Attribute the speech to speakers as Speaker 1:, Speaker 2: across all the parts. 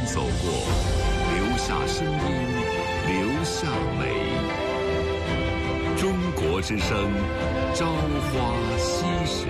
Speaker 1: 走过，留下声音，留下美。中国之声，朝花夕拾。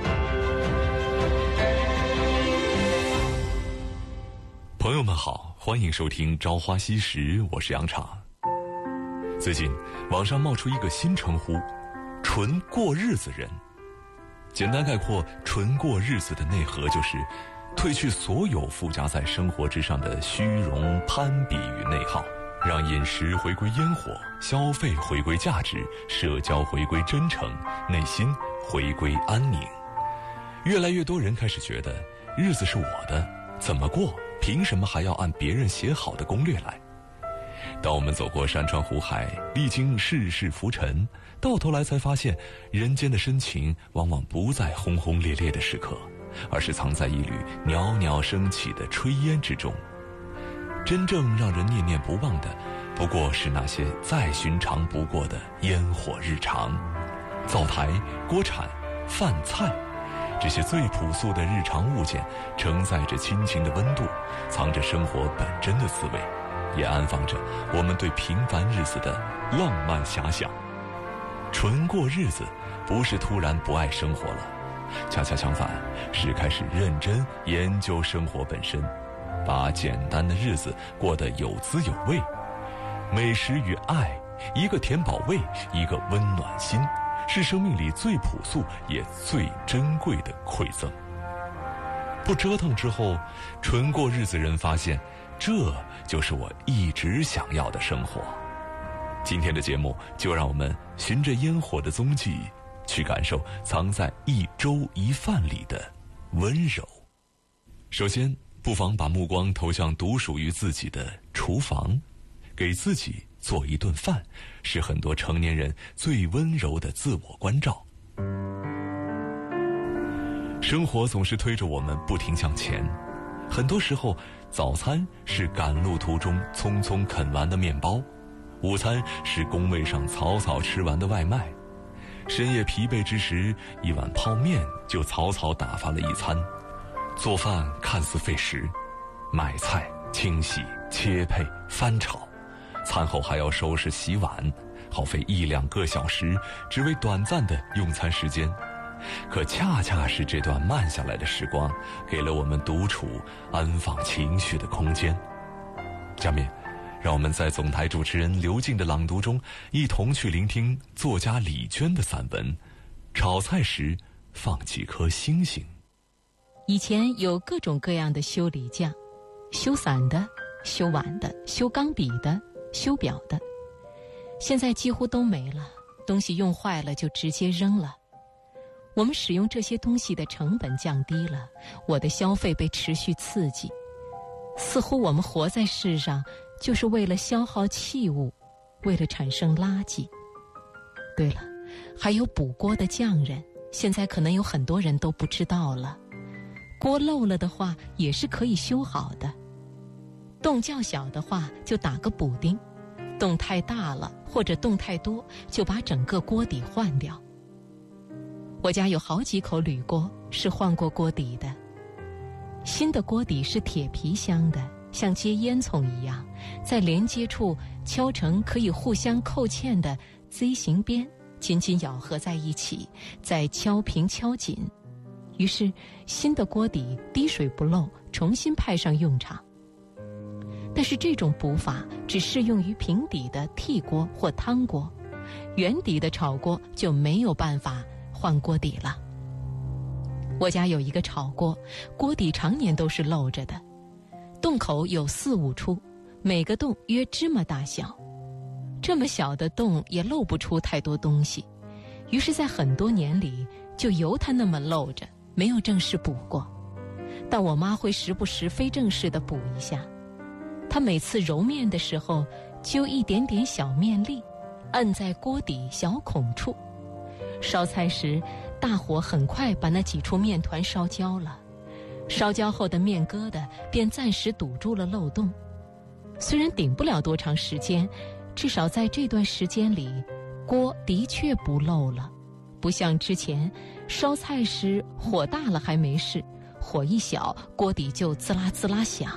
Speaker 2: 朋友们好，欢迎收听《朝花夕拾》，我是杨昶。最近网上冒出一个新称呼——纯过日子人。简单概括，纯过日子的内核就是褪去所有附加在生活之上的虚荣、攀比与内耗，让饮食回归烟火，消费回归价值，社交回归真诚，内心回归安宁。越来越多人开始觉得，日子是我的，怎么过，凭什么还要按别人写好的攻略来？当我们走过山川湖海，历经世事浮沉，到头来才发现，人间的深情往往不在轰轰烈烈的时刻，而是藏在一缕袅袅升起的炊烟之中。真正让人念念不忘的，不过是那些再寻常不过的烟火日常。灶台、锅铲、饭菜，这些最朴素的日常物件，承载着亲情的温度，藏着生活本真的滋味，也安放着我们对平凡日子的浪漫遐想。纯过日子，不是突然不爱生活了，恰恰相反，是开始认真研究生活本身，把简单的日子过得有滋有味。美食与爱，一个填饱胃，一个温暖心，是生命里最朴素也最珍贵的馈赠。不折腾之后，纯过日子人发现，这就是我一直想要的生活。今天的节目，就让我们循着烟火的踪迹，去感受藏在一粥一饭里的温柔。首先，不妨把目光投向独属于自己的厨房，给自己做一顿饭，是很多成年人最温柔的自我关照。生活总是推着我们不停向前，很多时候，早餐是赶路途中匆匆啃完的面包，午餐是工位上草草吃完的外卖，深夜疲惫之时，一碗泡面就草草打发了一餐。做饭看似费时，买菜、清洗、切配、翻炒，餐后还要收拾洗碗，耗费1-2个小时，只为短暂的用餐时间。可恰恰是这段慢下来的时光，给了我们独处、安放情绪的空间。下面，让我们在总台主持人刘静的朗读中，一同去聆听作家李娟的散文《炒菜时放几颗星星》。
Speaker 3: 以前有各种各样的修理匠，修伞的、修碗的、修钢笔的、修表的，现在几乎都没了，东西用坏了就直接扔了。我们使用这些东西的成本降低了，我的消费被持续刺激，似乎我们活在世上就是为了消耗器物，为了产生垃圾。对了，还有补锅的匠人，现在可能有很多人都不知道了。锅漏了的话也是可以修好的，洞较小的话就打个补丁，洞太大了或者洞太多就把整个锅底换掉。我家有好几口铝锅是换过锅底的，新的锅底是铁皮箱的，像接烟囱一样，在连接处敲成可以互相扣嵌的 Z 形边，紧紧咬合在一起，再敲平敲紧，于是新的锅底滴水不漏，重新派上用场。但是这种补法只适用于平底的屉锅或汤锅，圆底的炒锅就没有办法换锅底了。我家有一个炒锅，锅底常年都是漏着的，洞口有4-5处，每个洞约芝麻大小，这么小的洞也漏不出太多东西，于是在很多年里就由它那么漏着，没有正式补过。但我妈会时不时非正式地补一下，她每次揉面的时候揪一点点小面粒，摁在锅底小孔处，烧菜时大火很快把那几处面团烧焦了，烧焦后的面疙瘩便暂时堵住了漏洞。虽然顶不了多长时间，至少在这段时间里，锅的确不漏了，不像之前烧菜时火大了还没事，火一小锅底就滋啦滋啦响，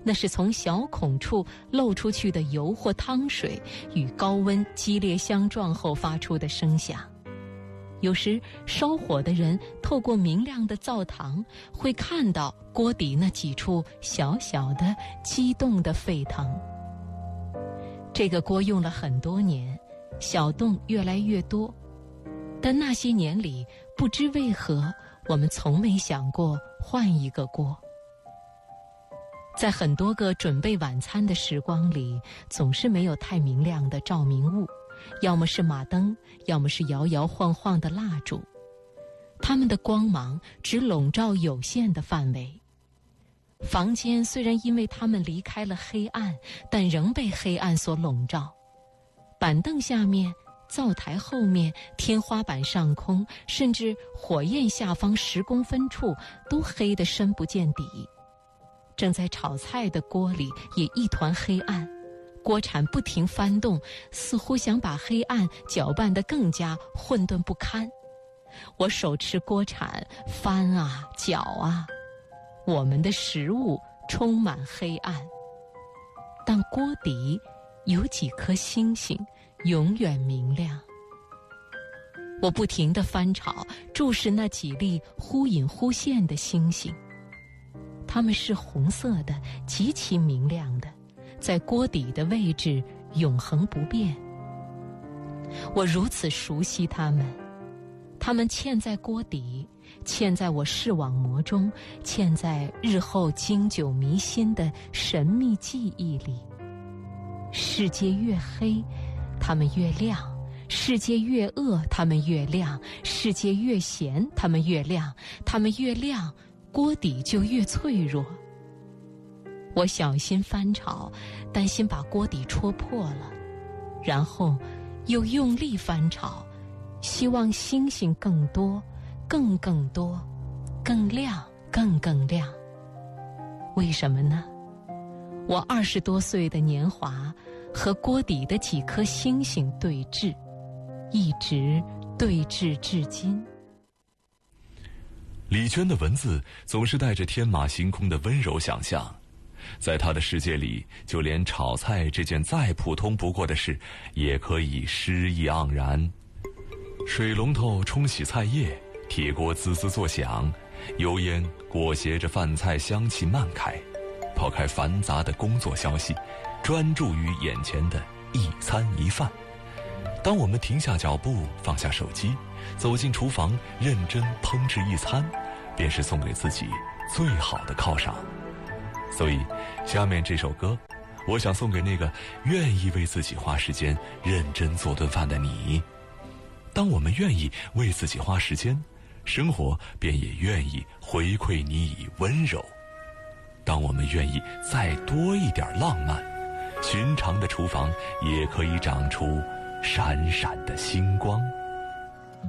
Speaker 3: 那是从小孔处漏出去的油或汤水与高温激烈相撞后发出的声响。有时烧火的人透过明亮的灶膛会看到锅底那几处小小的激动的沸腾。这个锅用了很多年，小洞越来越多，但那些年里，不知为何我们从没想过换一个锅。在很多个准备晚餐的时光里，总是没有太明亮的照明物，要么是马灯，要么是摇摇晃晃的蜡烛，它们的光芒只笼罩有限的范围。房间虽然因为它们离开了黑暗，但仍被黑暗所笼罩。板凳下面、灶台后面、天花板上空，甚至火焰下方10公分处，都黑得深不见底。正在炒菜的锅里也一团黑暗，锅铲不停翻动，似乎想把黑暗搅拌得更加混沌不堪。我手持锅铲翻啊搅啊，我们的食物充满黑暗，但锅底有几颗星星永远明亮。我不停地翻炒，注视那几粒忽隐忽现的星星，它们是红色的，极其明亮的，在锅底的位置永恒不变。我如此熟悉它们，它们嵌在锅底，嵌在我视网膜中，嵌在日后经久弥新的神秘记忆里。世界越黑，它们越亮；世界越恶，它们越亮；世界越咸，它们越亮；它们越亮，锅底就越脆弱。我小心翻炒，担心把锅底戳破了，然后又用力翻炒，希望星星更多，更多，更亮，更亮。为什么呢？我20多岁的年华和锅底的几颗星星对峙，一直对峙至今。
Speaker 2: 李娟的文字总是带着天马行空的温柔想象，在她的世界里，就连炒菜这件再普通不过的事，也可以诗意盎然。水龙头冲洗菜叶，铁锅滋滋作响，油烟裹挟着饭菜香气漫开。抛开繁杂的工作消息，专注于眼前的一餐一饭。当我们停下脚步，放下手机，走进厨房，认真烹制一餐，便是送给自己最好的犒赏。所以，下面这首歌，我想送给那个愿意为自己花时间认真做顿饭的你。当我们愿意为自己花时间，生活便也愿意回馈你以温柔。当我们愿意再多一点浪漫，寻常的厨房也可以长出闪闪的星光。